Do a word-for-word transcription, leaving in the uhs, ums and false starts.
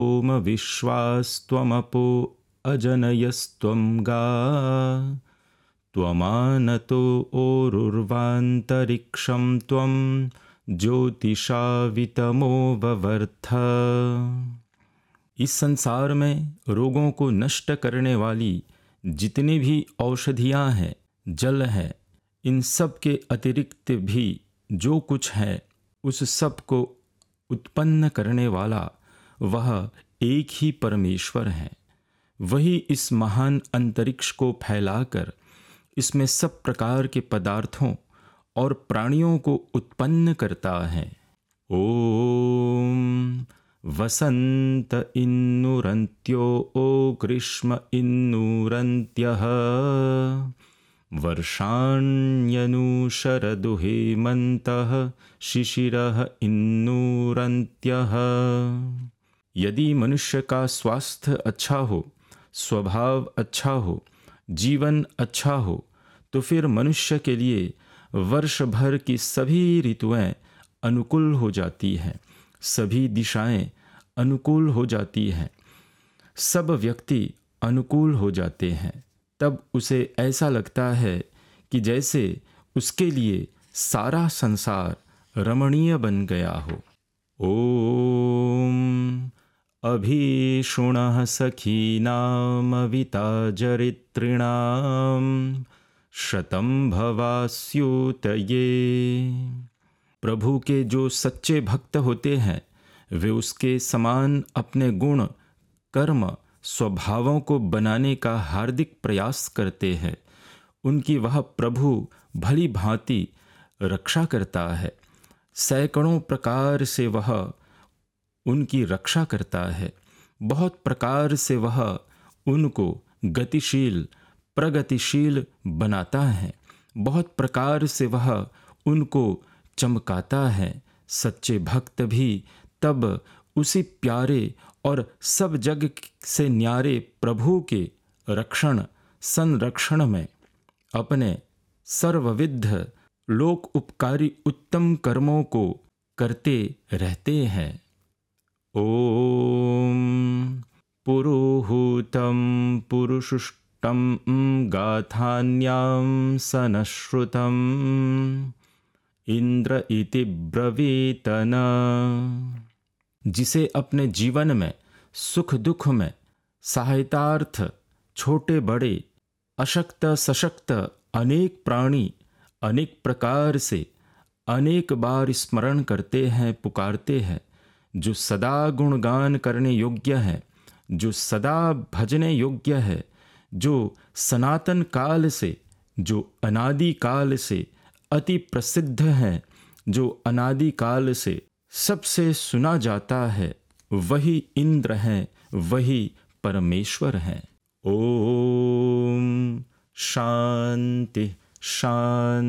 ओम विश्वास्त्वमपो अजनयस्त्वं गा त्वमानतो ओरुर्वान्तरिक्षं त्वं ज्योतिषावितमो ववर्थ। इस संसार में रोगों को नष्ट करने वाली जितनी भी औषधियाँ हैं, जल है, इन सब के अतिरिक्त भी जो कुछ है उस सब को उत्पन्न करने वाला वह एक ही परमेश्वर है। वही इस महान अंतरिक्ष को फैलाकर इसमें सब प्रकार के पदार्थों और प्राणियों को उत्पन्न करता है। ओम वसंत इन्नुरन्त्यो ओ ग्रीष्म इन्नुरन्त्यः वर्षाण्यनु शरदु हेमन्तः शिशिरः इन्नुरन्त्यः। यदि मनुष्य का स्वास्थ्य अच्छा हो, स्वभाव अच्छा हो, जीवन अच्छा हो, तो फिर मनुष्य के लिए वर्ष भर की सभी ऋतुएं अनुकूल हो जाती हैं, सभी दिशाएं अनुकूल हो जाती हैं, सब व्यक्ति अनुकूल हो जाते हैं। तब उसे ऐसा लगता है कि जैसे उसके लिए सारा संसार रमणीय बन गया हो। ओम अभीषुणः सखीनामविता जरित्रिणां शतं भवास्युतये। प्रभु के जो सच्चे भक्त होते हैं वे उसके समान अपने गुण, कर्म, स्वभावों को बनाने का हार्दिक प्रयास करते हैं। उनकी वह प्रभु भली भांति रक्षा करता है। सैकड़ों प्रकार से वह उनकी रक्षा करता है। बहुत प्रकार से वह उनको गतिशील, प्रगतिशील बनाता है। बहुत प्रकार से वह उनको चमकाता है। सच्चे भक्त भी तब उसी प्यारे और सब जग से न्यारे प्रभु के रक्षण संरक्षण में अपने सर्वविध लोक उपकारी उत्तम कर्मों को करते रहते हैं। ओम पुरुहूतं पुरुषुष्टं गाथान्यां सनश्रुतं इंद्र इति ब्रवीतन। जिसे अपने जीवन में सुख दुख में सहायतार्थ छोटे बड़े अशक्त सशक्त अनेक प्राणी अनेक प्रकार से अनेक बार स्मरण करते हैं, पुकारते हैं, जो सदा गुणगान करने योग्य है, जो सदा भजने योग्य है, जो सनातन काल से, जो अनादि काल से अति प्रसिद्ध है, जो अनादि काल से सबसे सुना जाता है, वही इंद्र है, वही परमेश्वर है। ओम शांति शांति।